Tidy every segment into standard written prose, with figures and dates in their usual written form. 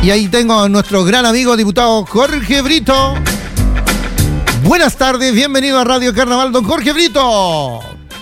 Y ahí tengo a nuestro gran amigo diputado Jorge Brito. Buenas tardes, bienvenido a Radio Carnaval, don Jorge Brito.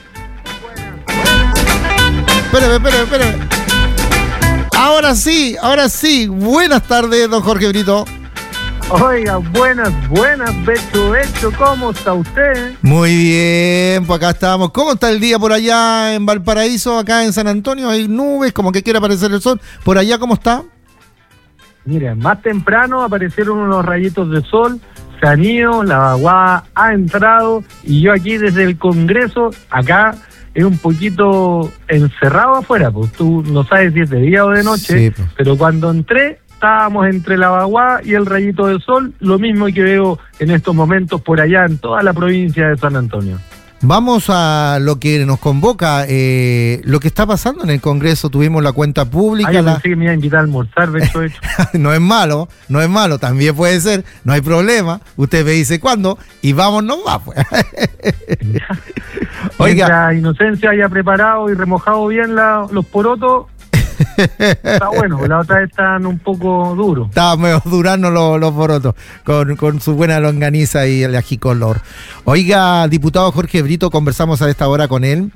Espérame. Ahora sí. Buenas tardes, don Jorge Brito. Oiga, buenas, Becho, ¿cómo está usted? Muy bien, pues acá estamos. ¿Cómo está el día por allá en Valparaíso, acá en San Antonio? Hay nubes, como que quiere aparecer el sol. ¿Por allá cómo está? Mire, más temprano aparecieron unos rayitos de sol, se han ido, la vaguada ha entrado y yo aquí desde el Congreso, acá es un poquito encerrado afuera, pues tú no sabes si es de día o de noche, sí, pues. Pero cuando entré estábamos entre la vaguada y el rayito del sol, lo mismo que veo en estos momentos por allá en toda la provincia de San Antonio. Vamos a lo que nos convoca, lo que está pasando en el Congreso. Tuvimos la cuenta pública. Pensé que me iba a invitar a almorzar, Becho. No es malo, también puede ser, no hay problema. Usted me dice cuándo y vámonos va, pues. Oiga, la Inocencia haya preparado y remojado bien los porotos. Está bueno, la otra vez están un poco duros. Estaban medio durando los porotos, con su buena longaniza y el ají color. Oiga, diputado Jorge Brito, conversamos a esta hora con él.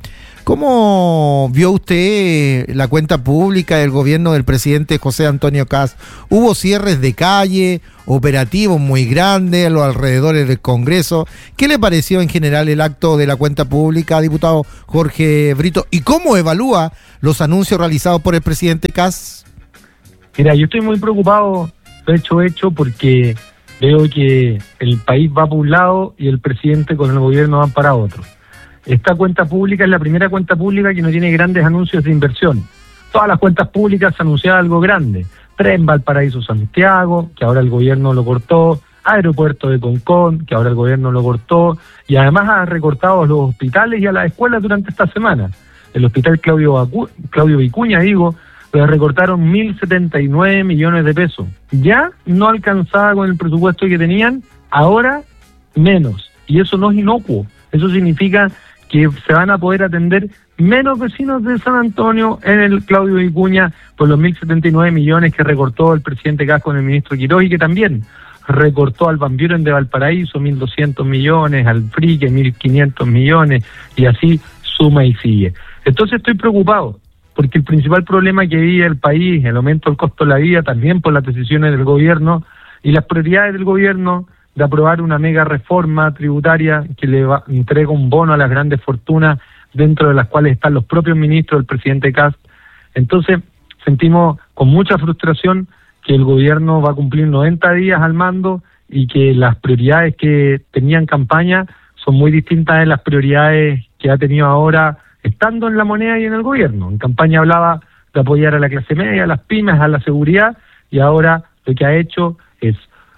¿Cómo vio usted la cuenta pública del gobierno del presidente José Antonio Kast? ¿Hubo cierres de calle, operativos muy grandes a los alrededores del Congreso? ¿Qué le pareció en general el acto de la cuenta pública, diputado Jorge Brito? ¿Y cómo evalúa los anuncios realizados por el presidente Kast? Mira, yo estoy muy preocupado, hecho, porque veo que el país va para un lado y el presidente con el gobierno van para otro. Esta cuenta pública es la primera cuenta pública que no tiene grandes anuncios de inversión. Todas las cuentas públicas anunciaban algo grande. Tren Valparaíso Santiago, que ahora el gobierno lo cortó, aeropuerto de Concón, que ahora el gobierno lo cortó, y además ha recortado a los hospitales y a las escuelas durante esta semana. El hospital Claudio Vicuña, le recortaron 1.079 millones de pesos. Ya no alcanzaba con el presupuesto que tenían, ahora menos. Y eso no es inocuo. Eso significa que se van a poder atender menos vecinos de San Antonio en el Claudio Vicuña por los 1.079 millones que recortó el presidente Kast con el ministro Quiroz, y que también recortó al Van Buren de Valparaíso 1.200 millones, al Frique 1.500 millones, y así suma y sigue. Entonces estoy preocupado, porque el principal problema que vive el país, el aumento del costo de la vida, también por las decisiones del gobierno y las prioridades del gobierno de aprobar una mega reforma tributaria que entrega un bono a las grandes fortunas, dentro de las cuales están los propios ministros del presidente Kast. Entonces sentimos con mucha frustración que el gobierno va a cumplir 90 días al mando y que las prioridades que tenía en campaña son muy distintas de las prioridades que ha tenido ahora estando en la moneda y en el gobierno. En campaña hablaba de apoyar a la clase media, a las pymes, a la seguridad, y ahora lo que ha hecho es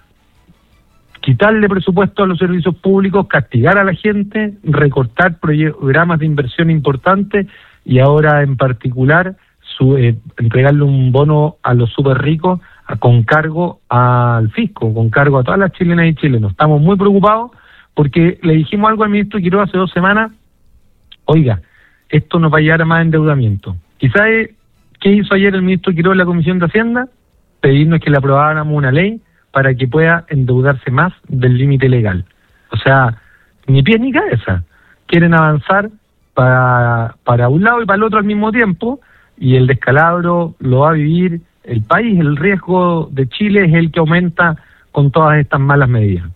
quitarle presupuesto a los servicios públicos, castigar a la gente, recortar programas de inversión importantes, y ahora en particular entregarle un bono a los súper ricos con cargo al fisco, con cargo a todas las chilenas y chilenos. Estamos muy preocupados porque le dijimos algo al ministro Quiroz hace 2 semanas: oiga, esto nos va a llevar a más endeudamiento. ¿Y sabe qué hizo ayer el ministro Quiroz en la Comisión de Hacienda? Pedirnos que le aprobáramos una ley para que pueda endeudarse más del límite legal. O sea, ni pies ni cabeza. Quieren avanzar para un lado y para el otro al mismo tiempo, y el descalabro lo va a vivir el país. El riesgo de Chile es el que aumenta con todas estas malas medidas.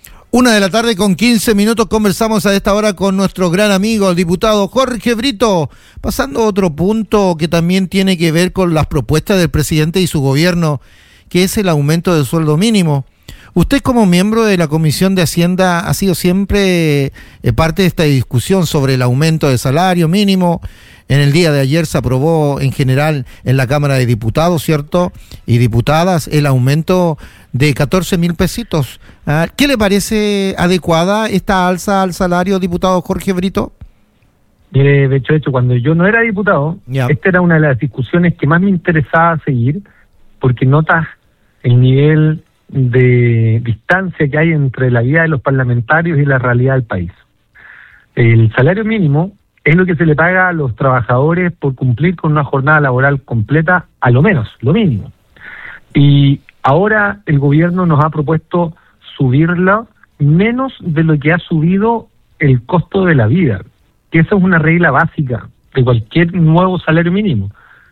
1:15 p.m, conversamos a esta hora con nuestro gran amigo, el diputado Jorge Brito, pasando a otro punto que también tiene que ver con las propuestas del presidente y su gobierno, que es el aumento del sueldo mínimo. Usted, como miembro de la Comisión de Hacienda, ha sido siempre parte de esta discusión sobre el aumento del salario mínimo. En el día de ayer se aprobó en general en la Cámara de Diputados, ¿cierto?, y diputadas, el aumento de 14.000 pesitos. ¿Qué le parece adecuada esta alza al salario, diputado Jorge Brito? Mire, de hecho, cuando yo no era diputado, esta era una de las discusiones que más me interesaba seguir, porque notas el nivel de distancia que hay entre la vida de los parlamentarios y la realidad del país. El salario mínimo es lo que se le paga a los trabajadores por cumplir con una jornada laboral completa, a lo menos, lo mínimo. Y Ahora el gobierno nos ha propuesto subirla menos de lo que ha subido el costo de la vida, que esa es una regla básica de cualquier nuevo salario mínimo.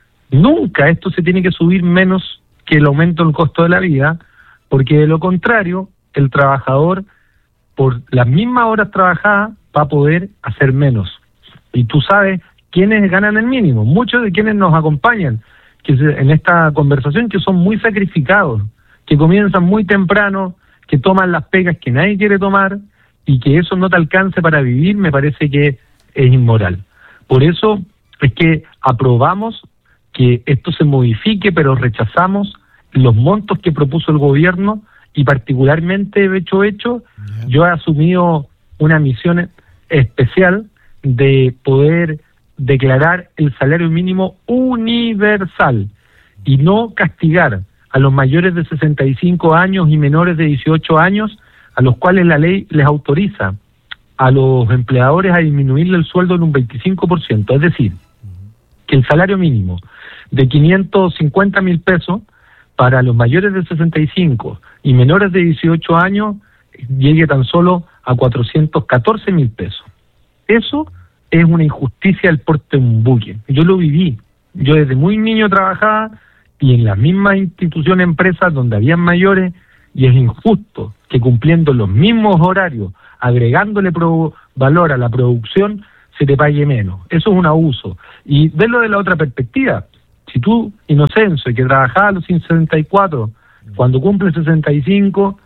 Nunca esto se tiene que subir menos que el aumento del costo de la vida, porque de lo contrario, el trabajador, por las mismas horas trabajadas, va a poder hacer menos. Y tú sabes quiénes ganan el mínimo, muchos de quienes nos acompañan en esta conversación, que son muy sacrificados, que comienzan muy temprano, que toman las pegas que nadie quiere tomar, y que eso no te alcance para vivir, me parece que es inmoral. Por eso es que aprobamos que esto se modifique, pero rechazamos los montos que propuso el gobierno, y particularmente yo he asumido una misión especial de poder declarar el salario mínimo universal y no castigar a los mayores de 65 años y menores de 18 años, a los cuales la ley les autoriza a los empleadores a disminuirle el sueldo en un 25%. Es decir, que el salario mínimo de 550,000 pesos para los mayores de 65 y menores de 18 años llegue tan solo a 414,000 pesos. Eso es una injusticia del porte de un buque. Yo lo viví. Yo desde muy niño trabajaba y en las mismas instituciones, empresas donde habían mayores, y es injusto que cumpliendo los mismos horarios, agregándole valor a la producción, se te pague menos. Eso es un abuso. Y verlo de la otra perspectiva. Si tú, Inocencio, que trabajaba a los 64, cuando cumple 65,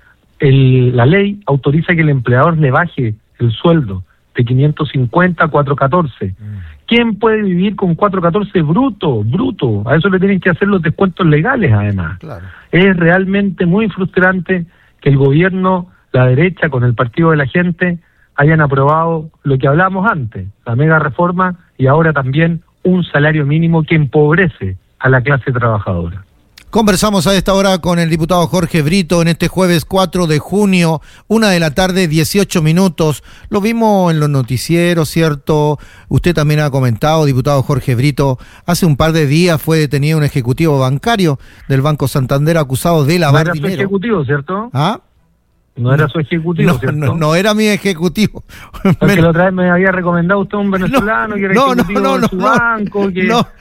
la ley autoriza que el empleador le baje el sueldo de 550 a 414. ¿Quién puede vivir con 414 bruto? A eso le tienen que hacer los descuentos legales, además. Claro. Es realmente muy frustrante que el gobierno, la derecha, con el Partido de la Gente, hayan aprobado lo que hablamos antes, la mega reforma, y ahora también un salario mínimo que empobrece a la clase trabajadora. Conversamos a esta hora con el diputado Jorge Brito en este jueves 4 de junio, 1:00 p.m, Lo vimos en los noticieros, ¿cierto? Usted también ha comentado, diputado Jorge Brito, hace un par de días fue detenido un ejecutivo bancario del Banco Santander acusado de lavar dinero. No era su ejecutivo, ¿cierto? ¿Ah? No era su ejecutivo, ¿cierto? No era mi ejecutivo. Porque la otra vez me había recomendado usted un venezolano que era ejecutivo de su banco.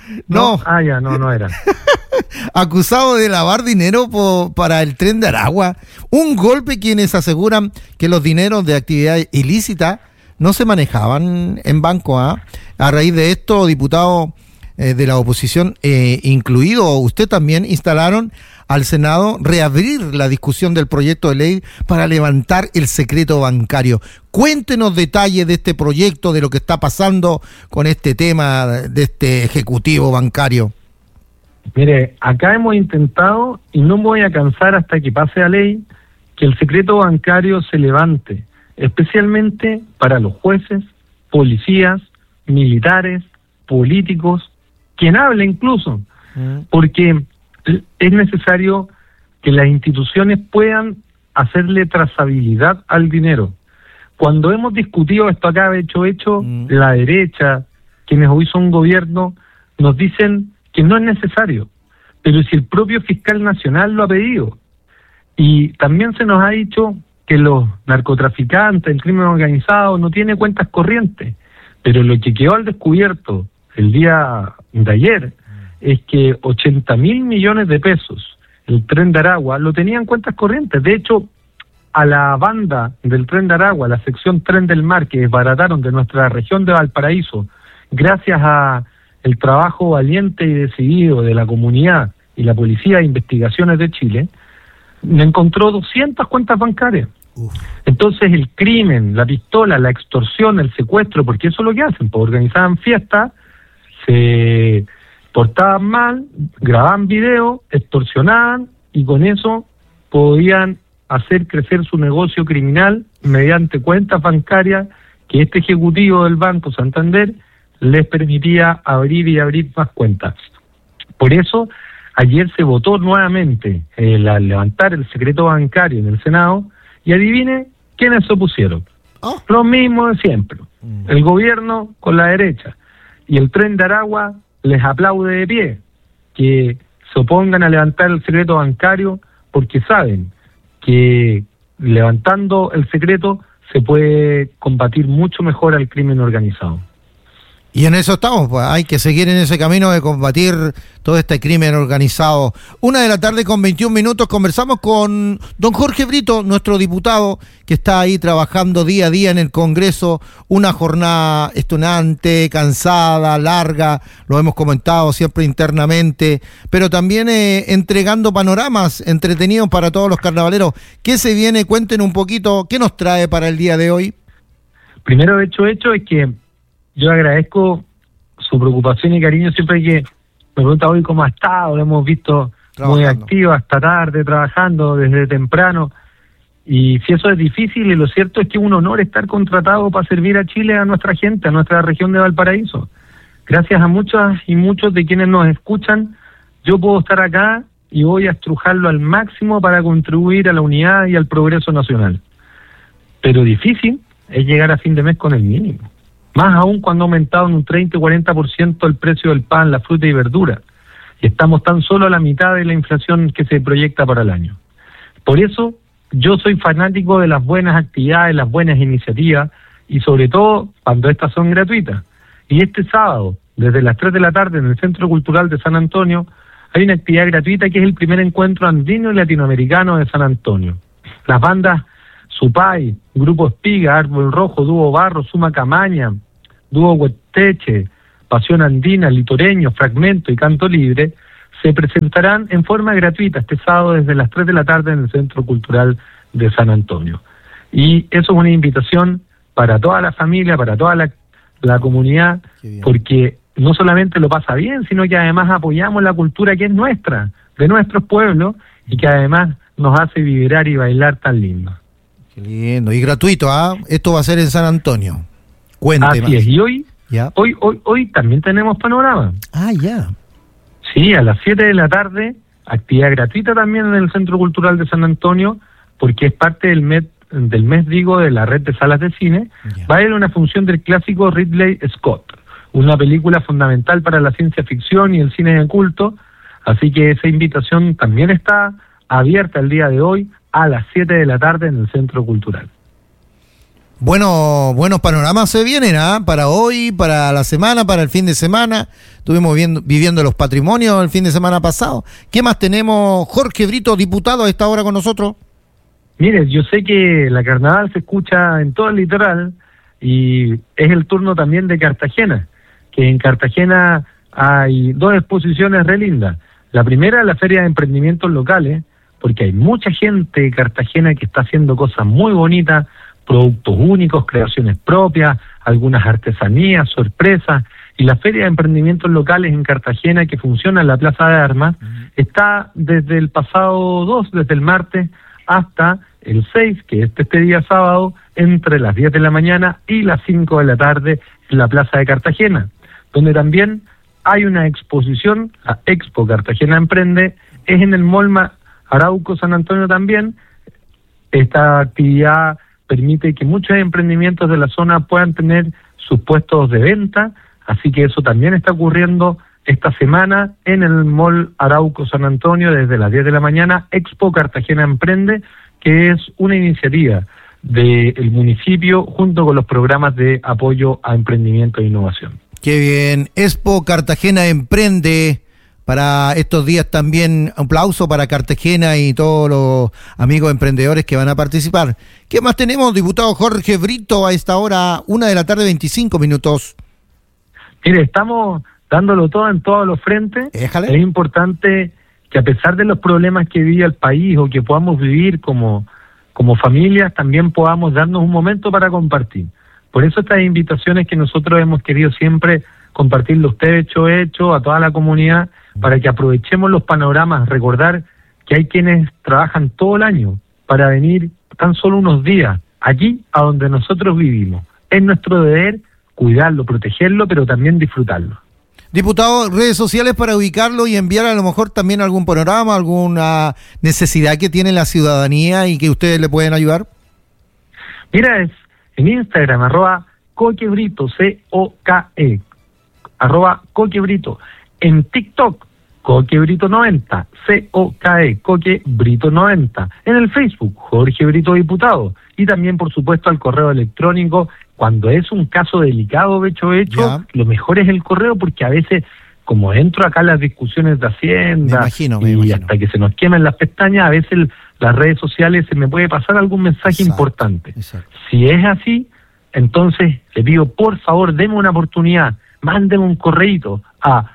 No. Ah, ya, no era. Acusado de lavar dinero para el Tren de Aragua. Un golpe quienes aseguran que los dineros de actividad ilícita no se manejaban en banco. A raíz de esto, diputado de la oposición, incluido usted también, instalaron al Senado reabrir la discusión del proyecto de ley para levantar el secreto bancario. Cuéntenos detalles de este proyecto, de lo que está pasando con este tema de este ejecutivo bancario. Mire, acá hemos intentado, y no me voy a cansar hasta que pase la ley, que el secreto bancario se levante, especialmente para los jueces, policías, militares, políticos, quien hable incluso, porque es necesario que las instituciones puedan hacerle trazabilidad al dinero. Cuando hemos discutido esto acá, la derecha, quienes hoy son gobierno, nos dicen que no es necesario, pero si el propio fiscal nacional lo ha pedido. Y también se nos ha dicho que los narcotraficantes, el crimen organizado, no tiene cuentas corrientes, pero lo que quedó al descubierto el día de ayer es que 80,000 millones de pesos, el Tren de Aragua, lo tenían cuentas corrientes. De hecho, a la banda del Tren de Aragua, la sección Tren del Mar, que desbarataron de nuestra región de Valparaíso, gracias a el trabajo valiente y decidido de la comunidad y la Policía de Investigaciones de Chile, me encontró 200 cuentas bancarias. Entonces el crimen, la pistola, la extorsión, el secuestro, porque eso es lo que hacen, pues organizaban fiestas, se portaban mal, grababan video, extorsionaban, y con eso podían hacer crecer su negocio criminal mediante cuentas bancarias que este ejecutivo del Banco Santander les permitía abrir y abrir más cuentas. Por eso, ayer se votó nuevamente levantar el secreto bancario en el Senado, y adivine quiénes se opusieron. Lo mismo de siempre. El gobierno con la derecha. Y el Tren de Aragua les aplaude de pie que se opongan a levantar el secreto bancario, porque saben que levantando el secreto se puede combatir mucho mejor al crimen organizado. Y en eso estamos, pues hay que seguir en ese camino de combatir todo este crimen organizado. 1:21 p.m, conversamos con don Jorge Brito, nuestro diputado, que está ahí trabajando día a día en el Congreso, una jornada estonante, cansada, larga, lo hemos comentado siempre internamente, pero también entregando panoramas entretenidos para todos los carnavaleros. ¿Qué se viene? Cuenten un poquito, ¿qué nos trae para el día de hoy? Primero, hecho es que yo agradezco su preocupación y cariño siempre que me pregunta hoy cómo ha estado. Lo hemos visto muy activo hasta tarde, trabajando desde temprano. Y si eso es difícil, y lo cierto es que es un honor estar contratado para servir a Chile, a nuestra gente, a nuestra región de Valparaíso. Gracias a muchas y muchos de quienes nos escuchan, yo puedo estar acá y voy a estrujarlo al máximo para contribuir a la unidad y al progreso nacional. Pero difícil es llegar a fin de mes con el mínimo. Más aún cuando ha aumentado en un 30 y 40% el precio del pan, la fruta y verdura. Y estamos tan solo a la mitad de la inflación que se proyecta para el año. Por eso, yo soy fanático de las buenas actividades, las buenas iniciativas, y sobre todo cuando estas son gratuitas. Y este sábado, desde las 3 de la tarde en el Centro Cultural de San Antonio, hay una actividad gratuita que es el primer encuentro andino y latinoamericano de San Antonio. Las bandas Supay, Grupo Espiga, Árbol Rojo, Dúo Barro, Suma Camaña, Dúo Hueteche, Pasión Andina, Litoreño, Fragmento y Canto Libre se presentarán en forma gratuita este sábado desde las 3 de la tarde en el Centro Cultural de San Antonio. Y eso es una invitación para toda la familia, para toda la comunidad, porque no solamente lo pasa bien, sino que además apoyamos la cultura que es nuestra, de nuestros pueblos, y que además nos hace vibrar y bailar tan lindo. Qué lindo, y gratuito, ¿ah? Esto va a ser en San Antonio. Cuente Así más. es, y hoy también tenemos panorama. Ah, ya. Sí, a las 7 de la tarde, actividad gratuita también en el Centro Cultural de San Antonio, porque es parte del mes de la red de salas de cine. Va a haber una función del clásico Ridley Scott, una película fundamental para la ciencia ficción y el cine de culto, así que esa invitación también está abierta el día de hoy a las 7 de la tarde en el Centro Cultural. Bueno, buenos panoramas se vienen, ¿ah? Para hoy, para la semana, para el fin de semana. Estuvimos viviendo los patrimonios el fin de semana pasado. ¿Qué más tenemos? Jorge Brito, diputado, a esta hora con nosotros. Mire, yo sé que la carnaval se escucha en todo el litoral y es el turno también de Cartagena, que en Cartagena hay 2 exposiciones re lindas. La primera, la Feria de Emprendimientos Locales, porque hay mucha gente de Cartagena que está haciendo cosas muy bonitas, productos únicos, creaciones propias, algunas artesanías, sorpresas, y la Feria de Emprendimientos Locales en Cartagena, que funciona en la Plaza de Armas, está desde el pasado 2, desde el martes, hasta el 6, que es este día sábado, entre las 10 de la mañana y las 5 de la tarde en la Plaza de Cartagena, donde también hay una exposición, la Expo Cartagena Emprende, es en el Mall Arauco San Antonio también. Esta actividad permite que muchos emprendimientos de la zona puedan tener sus puestos de venta, así que eso también está ocurriendo esta semana en el Mall Arauco San Antonio desde las 10 de la mañana, Expo Cartagena Emprende, que es una iniciativa del municipio junto con los programas de apoyo a emprendimiento e innovación. Qué bien, Expo Cartagena Emprende. Para estos días también un aplauso para Cartagena y todos los amigos emprendedores que van a participar. ¿Qué más tenemos, diputado Jorge Brito, a esta hora, 1:25 p.m? Mire, estamos dándolo todo en todos los frentes. Éjale. Es importante que a pesar de los problemas que vive el país o que podamos vivir como familias, también podamos darnos un momento para compartir. Por eso estas invitaciones que nosotros hemos querido siempre compartirlo usted hecho a toda la comunidad, para que aprovechemos los panoramas, recordar que hay quienes trabajan todo el año para venir tan solo unos días aquí a donde nosotros vivimos. Es nuestro deber cuidarlo, protegerlo, pero también disfrutarlo. Diputado, redes sociales para ubicarlo y enviar a lo mejor también algún panorama, alguna necesidad que tiene la ciudadanía y que ustedes le pueden ayudar. Mira, es en Instagram, @coquebrito, COKE, @coquebrito. En TikTok, Coque Brito 90, COKE, Coque Brito 90. En el Facebook, Jorge Brito Diputado. Y también, por supuesto, al correo electrónico. Cuando es un caso delicado, hecho, lo mejor es el correo, porque a veces, como entro acá en las discusiones de Hacienda, me imagino. hasta que se nos queman las pestañas, a veces las redes sociales se me puede pasar algún mensaje importante. Exacto. Si es así, entonces le pido, por favor, deme una oportunidad, mándeme un correíto a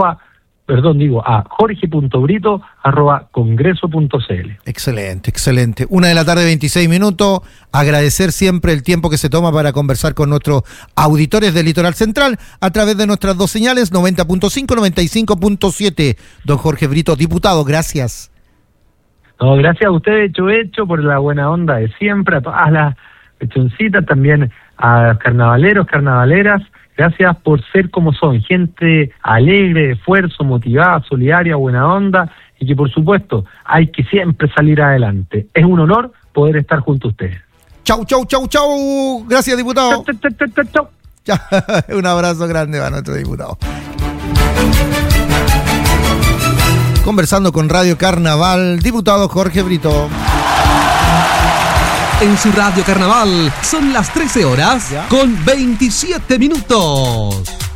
jorge.brito@congreso.cl. Excelente. 1:26 p.m. Agradecer siempre el tiempo que se toma para conversar con nuestros auditores del Litoral Central a través de nuestras dos señales, 90.5, 95.7. Don Jorge Brito, diputado, gracias. No, gracias a ustedes, hecho, por la buena onda de siempre, a todas las hechoncitas, también a carnavaleros, carnavaleras. Gracias por ser como son, gente alegre, de esfuerzo, motivada, solidaria, buena onda, y que por supuesto hay que siempre salir adelante. Es un honor poder estar junto a ustedes. Chau. Gracias, diputado. Chau. Un abrazo grande a nuestro diputado. Conversando con Radio Carnaval, diputado Jorge Brito. En su Radio Carnaval son las 13 horas con 27 minutos.